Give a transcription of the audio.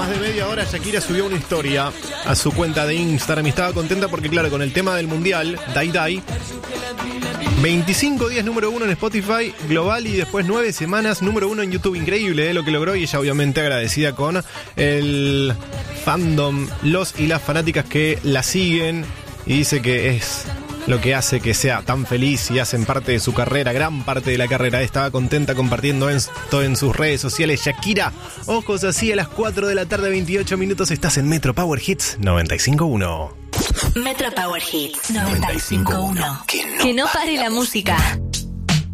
más de media hora, Shakira subió una historia a su cuenta de Instagram y estaba contenta porque, claro, con el tema del mundial, Dai Dai, 25 días número 1 en Spotify global y después 9 semanas número 1 en YouTube. Increíble, lo que logró, y ella obviamente agradecida con el fandom, los y las fanáticas que la siguen, y dice que es lo que hace que sea tan feliz y hacen parte de su carrera, gran parte de la carrera. Estaba contenta compartiendo esto en sus redes sociales. Shakira, ojos así, a las 4 de la tarde, 28 minutos, estás en Metro Power Hits 95.1. Metro Power Hits 95.1. Que no pare la música.